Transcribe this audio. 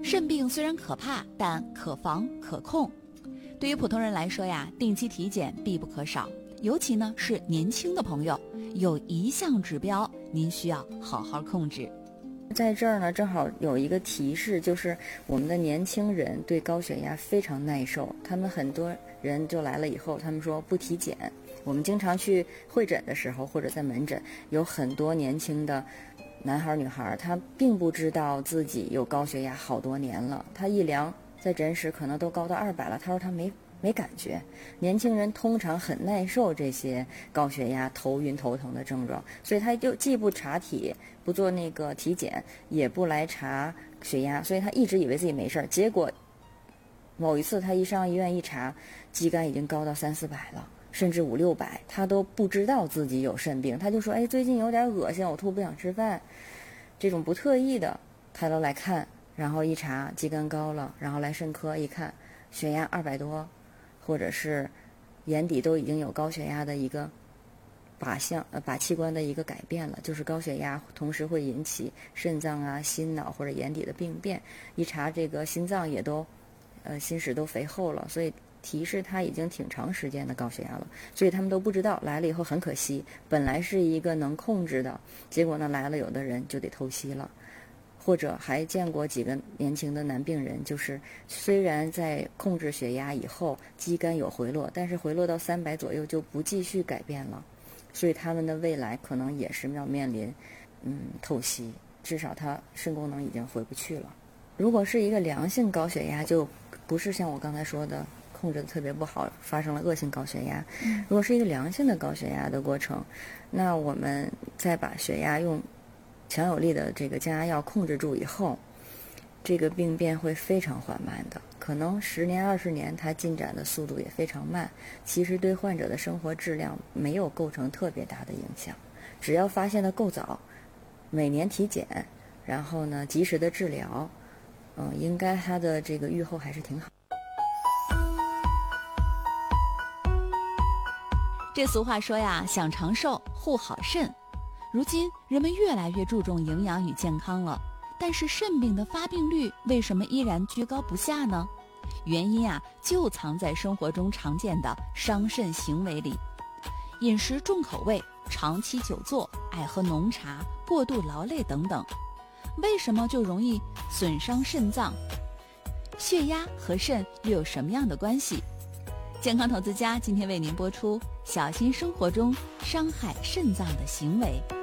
肾病虽然可怕，但可防可控。对于普通人来说呀，定期体检必不可少，尤其呢是年轻的朋友，有一项指标您需要好好控制。 在这儿呢，正好有一个提示，就是我们的年轻人对高血压非常耐受，他们很多人就来了以后，他们说不体检。我们经常去会诊的时候，或者在门诊，有很多年轻的男孩女孩，他并不知道自己有高血压好多年了，他一量在诊室可能都高到200了，他说他没感觉。年轻人通常很耐受这些高血压、头晕头疼的症状，所以他就既不查体，不做那个体检，也不来查血压，所以他一直以为自己没事儿。结果某一次他一上医院一查，肌酐已经高到300-400了，甚至500-600，他都不知道自己有肾病。他就说最近有点恶心，呕吐不想吃饭，这种不特意的他都来看，然后一查肌酐高了，然后来肾科一看血压200多，或者是眼底都已经有高血压的一个靶器官的一个改变了，就是高血压同时会引起肾脏啊、心脑或者眼底的病变。一查这个心脏也都心室都肥厚了，所以提示他已经挺长时间的高血压了，所以他们都不知道。来了以后很可惜，本来是一个能控制的，结果呢来了有的人就得透析了。或者还见过几个年轻的男病人，就是虽然在控制血压以后肌酐有回落，但是回落到300左右就不继续改变了，所以他们的未来可能也是要面临透析，至少他肾功能已经回不去了。如果是一个良性高血压，就不是像我刚才说的控制的特别不好，发生了恶性高血压。如果是一个良性的高血压的过程，那我们再把血压用强有力的这个降压药控制住以后，这个病变会非常缓慢的，可能10年20年它进展的速度也非常慢，其实对患者的生活质量没有构成特别大的影响。只要发现的够早，每年体检，然后呢及时的治疗，应该它的这个预后还是挺好。 这俗话说呀，想长寿护好肾。如今人们越来越注重营养与健康了，但是肾病的发病率为什么依然居高不下呢？原因就藏在生活中常见的伤肾行为里。饮食重口味、长期久坐、爱喝浓茶、过度劳累等等，为什么就容易损伤肾脏？血压和肾又有什么样的关系？健康投资家今天为您播出：小心生活中伤害肾脏的行为。